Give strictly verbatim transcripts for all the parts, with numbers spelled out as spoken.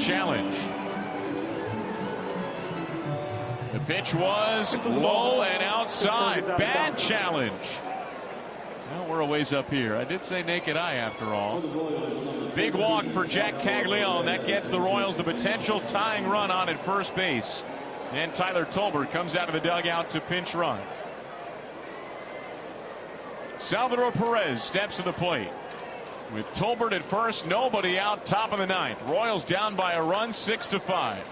challenge. The pitch was low and outside. Bad challenge. Well, we're a ways up here. I did say naked eye after all. Big walk for Jack Caglione. That gets the Royals the potential tying run on at first base. And Tyler Tolbert comes out of the dugout to pinch run. Salvador Perez steps to the plate. With Tolbert at first, nobody out, top of the ninth. Royals down by a run, six to five.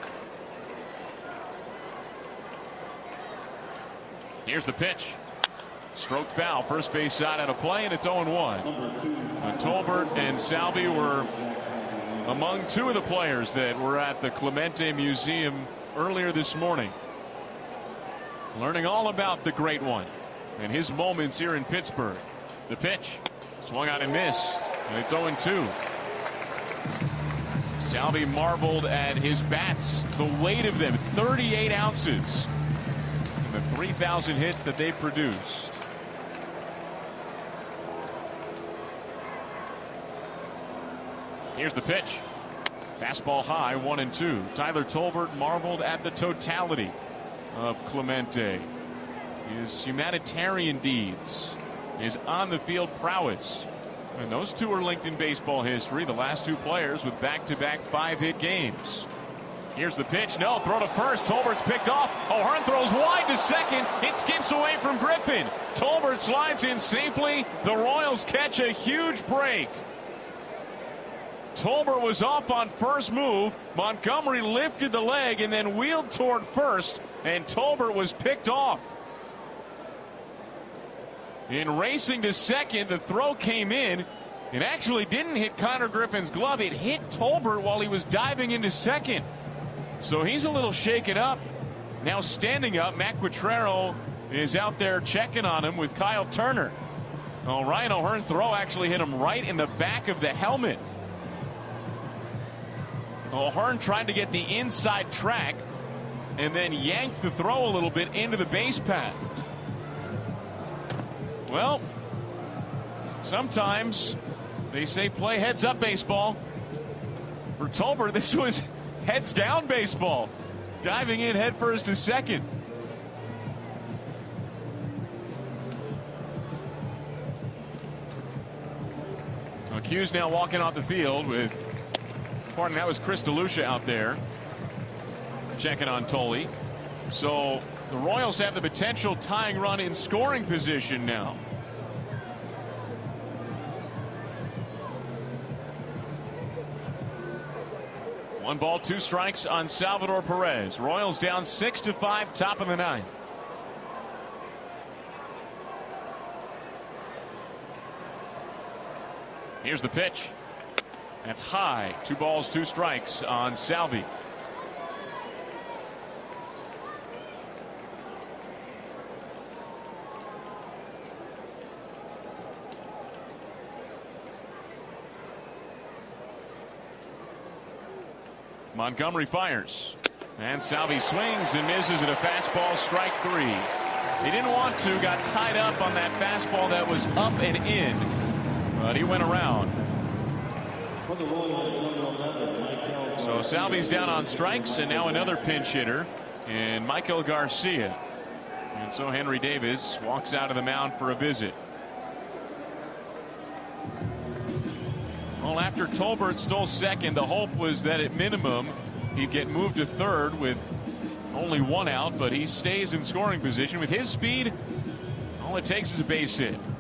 Here's the pitch. Stroke foul, first base side out of play, and it's oh and one. Uh, Tolbert and Salvi were among two of the players that were at the Clemente Museum earlier this morning, learning all about the great one and his moments here in Pittsburgh. The pitch swung out and missed, and it's oh and two. Salvi marveled at his bats, the weight of them, thirty-eight ounces, and the three thousand hits that they produced. Here's the pitch. Fastball high, one and two. Tyler Tolbert marveled at the totality of Clemente, his humanitarian deeds, his on-the-field prowess. And those two are linked in baseball history, the last two players with back-to-back five-hit games. Here's the pitch. No, throw to first. Tolbert's picked off. O'Hearn throws wide to second. It skips away from Griffin. Tolbert slides in safely. The Royals catch a huge break. Tolbert was off on first move. Montgomery lifted the leg and then wheeled toward first, and Tolbert was picked off. In racing to second, the throw came in. It actually didn't hit Connor Griffin's glove. It hit Tolbert while he was diving into second. So he's a little shaken up. Now standing up, Matt Quatrero is out there checking on him with Kyle Turner. Oh, Ryan O'Hearn's throw actually hit him right in the back of the helmet. O'Hearn tried to get the inside track and then yanked the throw a little bit into the base path. Well, sometimes they say play heads up baseball. For Tolbert, this was heads down baseball, diving in headfirst to second. Hughes now walking off the field with, pardon, that was Chris DeLucia out there checking on Tolley. So the Royals have the potential tying run in scoring position now. One ball, two strikes on Salvador Perez. Royals down six to five, top of the ninth. Here's the pitch. That's high. Two balls, two strikes on Salvi. Montgomery fires, and Salvi swings and misses at a fastball, strike three. He didn't want to, got tied up on that fastball that was up and in, but he went around. So Salvi's down on strikes, and now another pinch hitter in Michael Garcia. And so Henry Davis walks out of the mound for a visit. Well, after Tolbert stole second, the hope was that at minimum he'd get moved to third with only one out, but he stays in scoring position. With his speed, all it takes is a base hit.